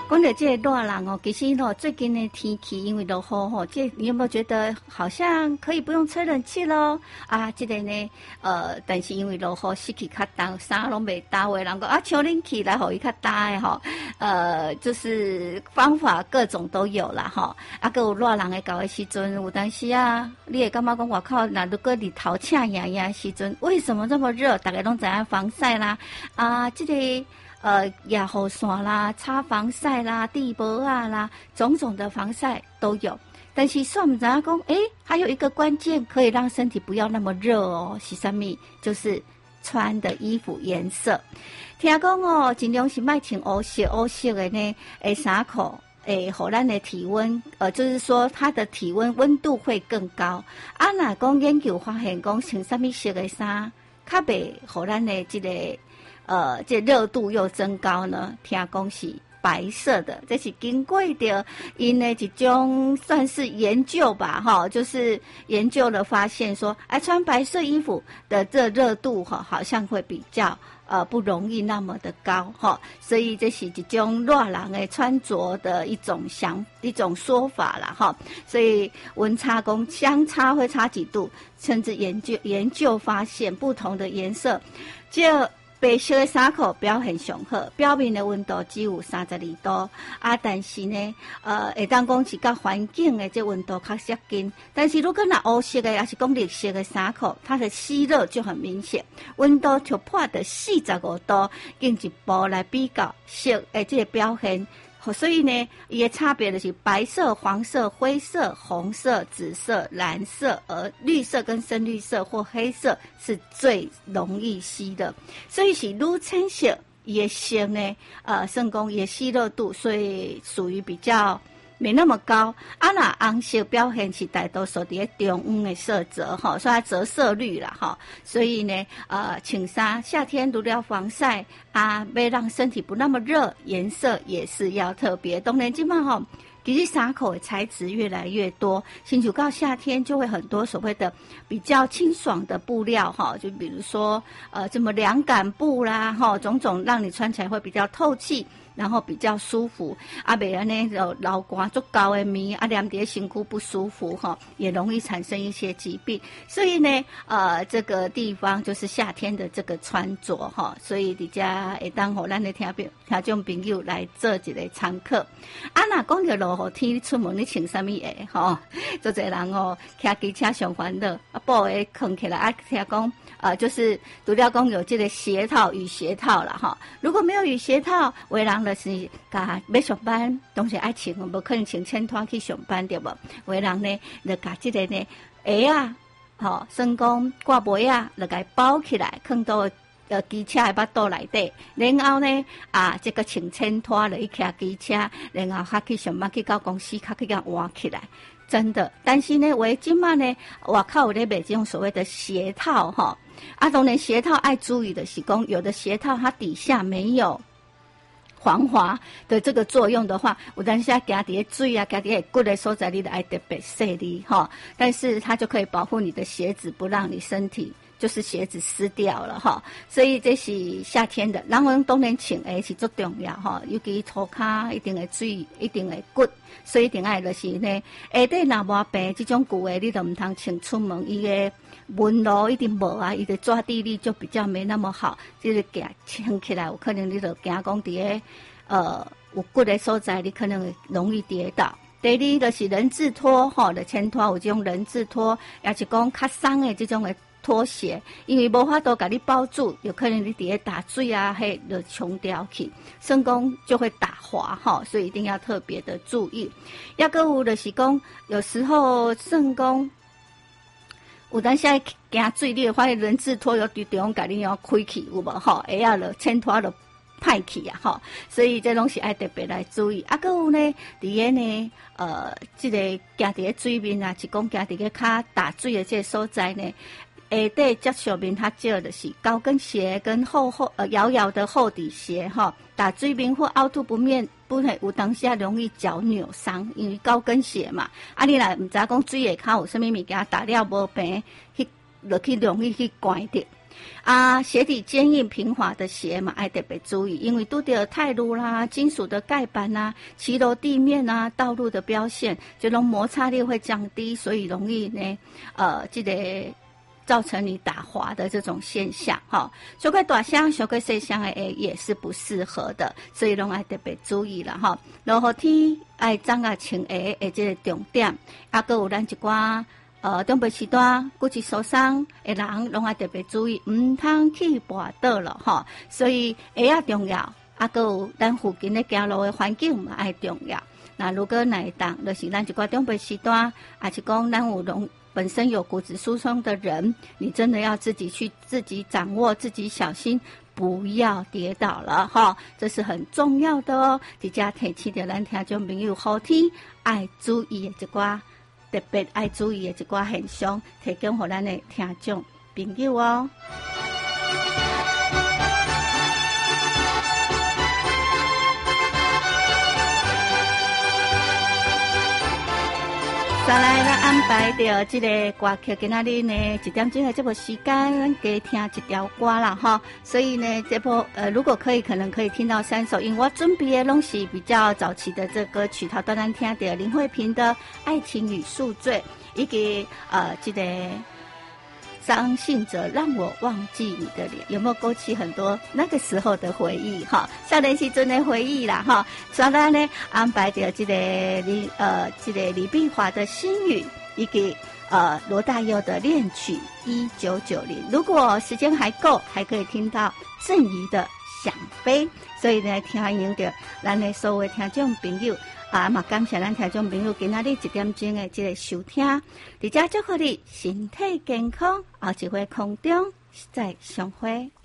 讲到这个热人哦，其实最近的天气因为落雨这你有没有觉得好像可以不用吹冷气咯？啊，这个呢，但是因为落雨湿气较重，衫拢袂搭的，人讲啊，抽冷气来互伊较搭的吼，就是方法各种都有啦吼。啊，还有热人的搞的时阵，有当时啊，你会感觉讲外口，那如果日头赤炎炎时阵，为什么这么热？大家拢知影防晒啦，啊，这个。压雨伞啦、擦防晒啦、地膜啊啦，种种的防晒都有。但是说我们知道讲，还有一个关键可以让身体不要那么热哦，是什么？就是穿的衣服颜色。听讲哦，尽量是卖穿黑色的呢，衫裤。互咱的体温，就是说它的体温度会更高。啊，若讲研究发现讲穿什么色的衫，较袂互咱的这个。这热度又增高呢，听讲是白色的，这是经过的因的一种算是研究吧，哈，就是研究了发现说，穿白色衣服的这热度哈，好像会比较不容易那么的高哈，所以这是一种热人的穿着的一种说法啦哈，所以温差讲相差会差几度，甚至研究发现不同的颜色就。白色的衫裤表现上好，表面的温度只有32度啊，但是呢，会当讲是甲环境的这温度较接近。但是如果那黑色的，还是讲绿色的衫裤，它的吸热就很明显，温度突破的45度，用一步来比较色的这个表现。所以呢，伊的差别就是白色、黄色、灰色、红色、紫色、蓝色，而绿色跟深绿色或黑色是最容易吸的。所以是愈浅色，伊的色呢，算讲伊的吸热度，所以属于比较没那么高。啊，那红色表现是大多数伫中央的色泽哈，所以它折射率啦哈。所以呢，穿衫夏天除了防晒啊，要让身体不那么热，颜色也是要特别。当然，今嘛哈，其实衫裤的材质越来越多，新竹到夏天就会很多所谓的比较清爽的布料哈，就比如说这么凉感布啦哈，种种让你穿起来会比较透气。然后比较舒服，袂安尼就流汗足高的棉，连伫身躯不舒服哈，也容易产生一些疾病。所以呢，这个地方就是夏天的这个穿着哈，所以伫遮会当互咱的听众朋友来做一个参考。若讲到落雨天，你出门你穿什么鞋哈？做侪人哦，骑机车上烦恼，布鞋扛起来听讲。就是除了讲有这个鞋套、雨鞋套啦哈，如果没有雨鞋套，有的人就是要上班，当时爱穿，无可能穿衬拖去上班对无？有的人呢，就把这个呢鞋啊，算讲挂鞋啊，就给包起来，放到机车的巴肚内底，然后呢这个穿衬拖落去骑机车，然后较去上班去到公司，较去甲换起来。真的，但是呢，今嘛呢，外口有咧卖这种所谓的鞋套哈。当然鞋套爱注意的是讲，有的鞋套它底下没有防滑的这个作用的话，有当时啊，夹伫水啊，夹伫骨的所在，你得爱特别细腻哈。但是它就可以保护你的鞋子，不让你身体就是鞋子湿掉了哈。所以这是夏天的，然后当然穿鞋是最重要哈，尤其涂骹一定会水，一定会骨。所以一定爱就是呢，下底若无病这种旧的，你就唔通穿出门，伊个纹路一定无啊，伊的抓地力就比较没那么好，就是穿起来有可能你就惊讲伫个有骨的所在，你可能会容易跌倒。第二就是人字拖吼的衬拖，有这种人字拖，也是讲较松的这种的拖鞋，因为无法度甲你包住，有可能你伫咧打水啊，嘿就冲掉去，算讲就会打滑哈，所以一定要特别的注意。也个有就是讲，有时候算讲，有当时行水，你会发现人字拖有伫中甲你要开去有无吼？鞋啊了衬拖了歹去啊吼，所以这拢是爱特别来注意。个有呢，伫个呢，这个行伫个水面啊，是讲行伫个较打水的这个所在呢。下底接触面较少的是高跟鞋跟摇摇的厚底鞋哈，打水面或凹凸不会有当时容易脚扭伤，因为高跟鞋嘛。你若唔知讲水下骹有啥物物件打了无平，去容易去拐掉。 鞋底坚硬平滑的鞋嘛，爱特别注意，因为拄到太路啦、金属的盖板啊、骑楼地面啊、道路的标线，这种摩擦力会降低，所以容易呢，这个造成你打滑的这种现象哈。小块大箱、小块细箱的也是不适合的，所以拢爱特别注意了哈。然后天爱长啊穿鞋的这个重点，还佫有咱一寡。中背时段骨质受伤的人，拢爱特别注意，唔通去跋倒了哈。所以鞋啊重要，还有咱附近的走路的环境嘛爱重要。那如果哪一档，就是咱一寡中背时段，还是讲咱有本身有骨质疏松的人，你真的要自己掌握，自己小心，不要跌倒了哈。这是很重要的哦。伫遮提起着咱听众朋友好天爱注意的一寡。特别爱注意的一寡现象，提供给咱的听众朋友哦。再来，咱安排着这个歌曲，今仔日呢1点钟的这部时间，咱加听一条歌啦哈。所以呢，这部如果可以，可能可以听到3首，因为我准备的拢是比较早期的这歌曲，头段咱听到林慧萍的《爱情与宿醉》，以及这个张信哲让我忘记你的脸，有没有勾起很多那个时候的回忆哈？少年时阵的回忆啦哈。所以呢，安排着这个李碧华的《心语》，以及罗大佑的《恋曲1990》。如果时间还够，还可以听到郑怡的《想飞》。所以呢，欢迎着咱的所有听众朋友。嘛感谢咱听众朋友今仔日1点钟的这个收听，伫遮祝福你身体健康，后一回空中再相会。